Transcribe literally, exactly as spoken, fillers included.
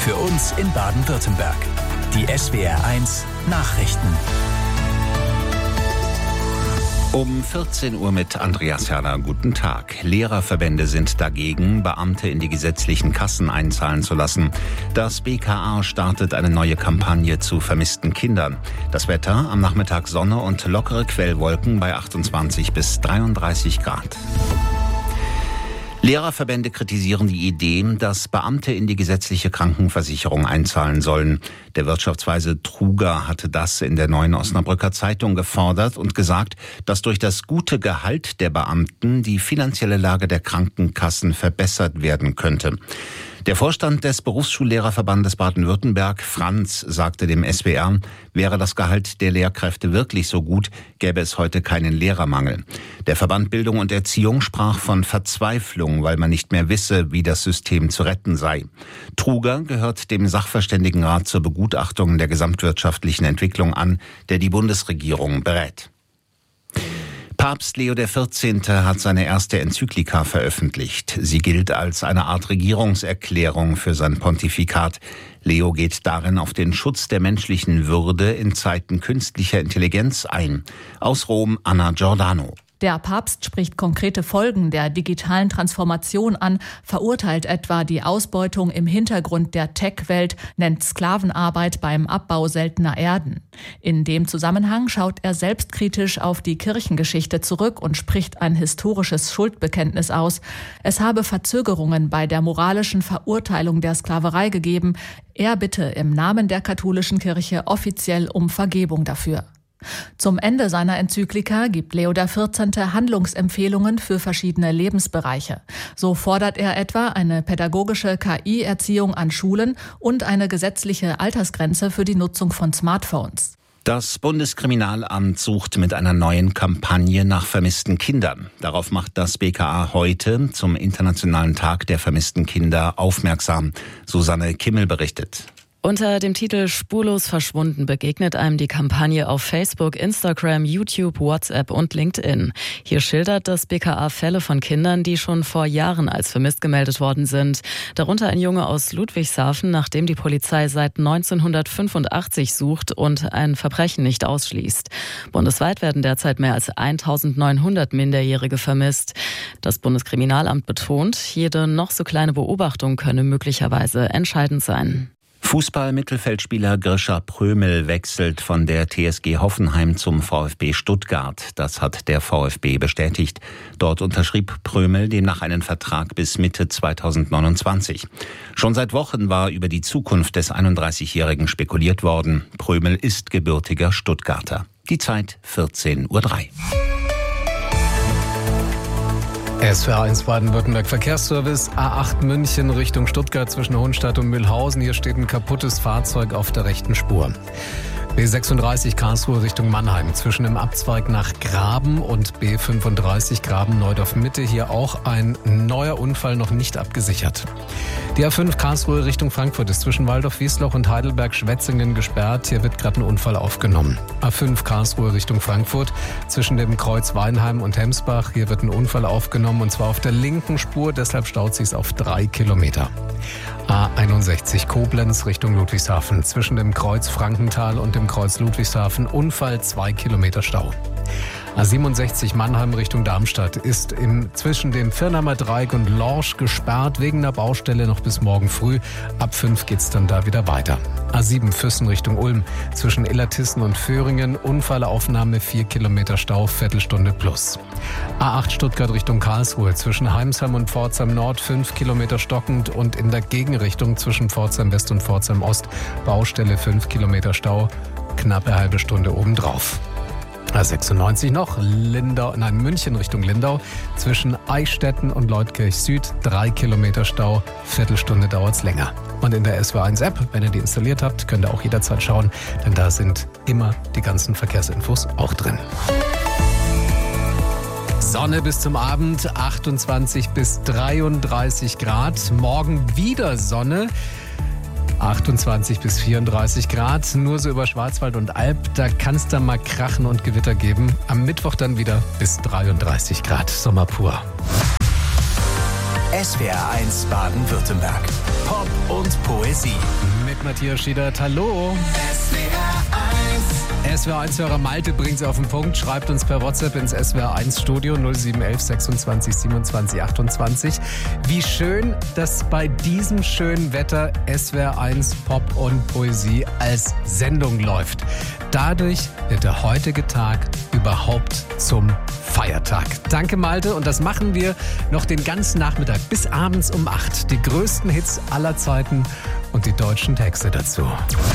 Für uns in Baden-Württemberg. Die S W R eins Nachrichten. Um vierzehn Uhr mit Andreas Herrler. Guten Tag. Lehrerverbände sind dagegen, Beamte in die gesetzlichen Kassen einzahlen zu lassen. Das B K A startet eine neue Kampagne zu vermissten Kindern. Das Wetter: am Nachmittag Sonne und lockere Quellwolken bei achtundzwanzig bis dreiunddreißig Grad. Lehrerverbände kritisieren die Idee, dass Beamte in die gesetzliche Krankenversicherung einzahlen sollen. Der Wirtschaftsweise Truger hatte das in der Neuen Osnabrücker Zeitung gefordert und gesagt, dass durch das gute Gehalt der Beamten die finanzielle Lage der Krankenkassen verbessert werden könnte. Der Vorstand des Berufsschullehrerverbandes Baden-Württemberg, Franz, sagte dem S W R, wäre das Gehalt der Lehrkräfte wirklich so gut, gäbe es heute keinen Lehrermangel. Der Verband Bildung und Erziehung sprach von Verzweiflung, weil man nicht mehr wisse, wie das System zu retten sei. Truger gehört dem Sachverständigenrat zur Begutachtung der gesamtwirtschaftlichen Entwicklung an, der die Bundesregierung berät. Papst Leo der Vierzehnte hat seine erste Enzyklika veröffentlicht. Sie gilt als eine Art Regierungserklärung für sein Pontifikat. Leo geht darin auf den Schutz der menschlichen Würde in Zeiten künstlicher Intelligenz ein. Aus Rom, Anna Giordano. Der Papst spricht konkrete Folgen der digitalen Transformation an, verurteilt etwa die Ausbeutung im Hintergrund der Tech-Welt, nennt Sklavenarbeit beim Abbau seltener Erden. In dem Zusammenhang schaut er selbstkritisch auf die Kirchengeschichte zurück und spricht ein historisches Schuldbekenntnis aus. Es habe Verzögerungen bei der moralischen Verurteilung der Sklaverei gegeben. Er bitte im Namen der katholischen Kirche offiziell um Vergebung dafür. Zum Ende seiner Enzyklika gibt Leo der Vierzehnte Handlungsempfehlungen für verschiedene Lebensbereiche. So fordert er etwa eine pädagogische K I-Erziehung an Schulen und eine gesetzliche Altersgrenze für die Nutzung von Smartphones. Das Bundeskriminalamt sucht mit einer neuen Kampagne nach vermissten Kindern. Darauf macht das B K A heute zum Internationalen Tag der vermissten Kinder aufmerksam. Susanne Kimmel berichtet. Unter dem Titel Spurlos verschwunden begegnet einem die Kampagne auf Facebook, Instagram, YouTube, WhatsApp und LinkedIn. Hier schildert das B K A Fälle von Kindern, die schon vor Jahren als vermisst gemeldet worden sind. Darunter ein Junge aus Ludwigshafen, nach dem die Polizei seit neunzehnhundertfünfundachtzig sucht und ein Verbrechen nicht ausschließt. Bundesweit werden derzeit mehr als eintausendneunhundert Minderjährige vermisst. Das Bundeskriminalamt betont, jede noch so kleine Beobachtung könne möglicherweise entscheidend sein. Fußball-Mittelfeldspieler Grisha Prömel wechselt von der T S G Hoffenheim zum VfB Stuttgart. Das hat der VfB bestätigt. Dort unterschrieb Prömel demnach einen Vertrag bis Mitte zweitausendneunundzwanzig. Schon seit Wochen war über die Zukunft des einunddreißigjährigen spekuliert worden. Prömel ist gebürtiger Stuttgarter. Die Zeit vierzehn Uhr drei. S W R eins Baden-Württemberg Verkehrsservice, A acht München Richtung Stuttgart zwischen Hohenstadt und Mühlhausen. Hier steht ein kaputtes Fahrzeug auf der rechten Spur. B sechsunddreißig Karlsruhe Richtung Mannheim zwischen dem Abzweig nach Graben und B fünfunddreißig Graben Neudorf Mitte. Hier auch ein neuer Unfall, noch nicht abgesichert. Die A fünf Karlsruhe Richtung Frankfurt ist zwischen Waldorf-Wiesloch und Heidelberg-Schwetzingen gesperrt. Hier wird gerade ein Unfall aufgenommen. A fünf Karlsruhe Richtung Frankfurt zwischen dem Kreuz Weinheim und Hemsbach. Hier wird ein Unfall aufgenommen und zwar auf der linken Spur. Deshalb staut sich's auf drei Kilometer. A einundsechzig Koblenz Richtung Ludwigshafen zwischen dem Kreuz Frankenthal und dem Kreuz Ludwigshafen. Unfall, zwei Kilometer Stau. A siebenundsechzig Mannheim Richtung Darmstadt ist im, zwischen dem Firnheimer Dreieck und Lorsch gesperrt wegen einer Baustelle noch bis morgen früh. Ab fünf geht's dann da wieder weiter. A sieben Füssen Richtung Ulm zwischen Illertissen und Föhringen. Unfallaufnahme, vier Kilometer Stau, Viertelstunde plus. A acht Stuttgart Richtung Karlsruhe zwischen Heimsheim und Pforzheim Nord, fünf Kilometer stockend und in der Gegenrichtung zwischen Pforzheim West und Pforzheim Ost. Baustelle, fünf Kilometer Stau, knappe halbe Stunde obendrauf. A sechsundneunzig noch, Lindau, nein, München Richtung Lindau, zwischen Eichstätten und Leutkirch Süd, drei Kilometer Stau, Viertelstunde dauert's länger. Und in der S W R eins App, wenn ihr die installiert habt, könnt ihr auch jederzeit schauen, denn da sind immer die ganzen Verkehrsinfos auch drin. Sonne bis zum Abend, achtundzwanzig bis dreiunddreißig Grad, morgen wieder Sonne. achtundzwanzig bis vierunddreißig Grad, nur so über Schwarzwald und Alb, da kann es dann mal Krachen und Gewitter geben. Am Mittwoch dann wieder bis dreiunddreißig Grad, Sommer pur. S W R eins Baden-Württemberg. Pop und Poesie. Mit Matthias Schiedert. Hallo. S W R eins. S W R eins-Hörer Malte bringt's auf den Punkt. Schreibt uns per WhatsApp ins S W R eins Studio null sieben eins eins sechsundzwanzig siebenundzwanzig achtundzwanzig. Wie schön, dass bei diesem schönen Wetter S W R eins Pop und Poesie als Sendung läuft. Dadurch wird der heutige Tag überhaupt zum Feiertag. Danke Malte, und das machen wir noch den ganzen Nachmittag bis abends um acht. Die größten Hits aller Zeiten und die deutschen Texte dazu.